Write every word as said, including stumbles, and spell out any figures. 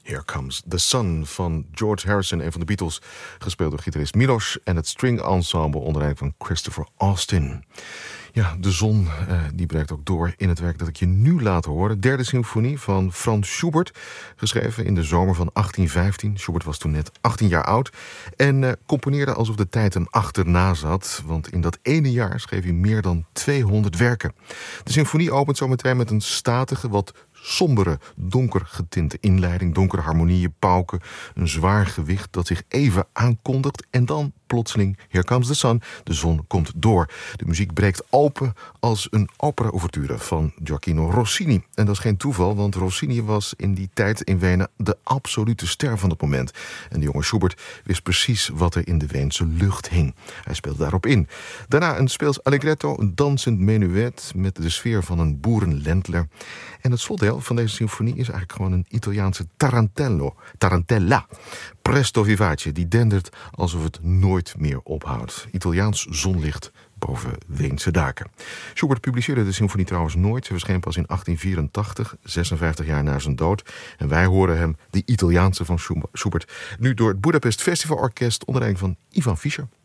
Here Comes the Sun van George Harrison, een van de Beatles, gespeeld door gitarist Milos en het string ensemble onder leiding van Christopher Austin. Ja, de zon uh, die breekt ook door in het werk dat ik je nu laat horen. Derde symfonie van Franz Schubert, geschreven in de zomer van achttien vijftien. Schubert was toen net achttien jaar oud en uh, componeerde alsof de tijd hem achterna zat. Want in dat ene jaar schreef hij meer dan tweehonderd werken. De symfonie opent zo meteen met een statige, wat sombere, donker getinte inleiding, donkere harmonieën, pauken, een zwaar gewicht dat zich even aankondigt en dan plotseling, here comes the sun, de zon komt door. De muziek breekt open als een opera-ouverture van Gioacchino Rossini. En dat is geen toeval, want Rossini was in die tijd in Wenen de absolute ster van het moment. En de jonge Schubert wist precies wat er in de Weense lucht hing. Hij speelde daarop in. Daarna een speels allegretto, een dansend menuet met de sfeer van een boerenländler. En het slotdeel van deze symfonie is eigenlijk gewoon een Italiaanse tarantello, tarantella. Presto vivace, die dendert alsof het nooit meer ophoudt. Italiaans zonlicht boven Weense daken. Schubert publiceerde de symfonie trouwens nooit. Ze verscheen pas in achttien vierentachtig, zesenvijftig jaar na zijn dood. En wij horen hem, de Italiaanse van Schubert, nu door het Budapest Festival Orkest onder leiding van Ivan Fischer.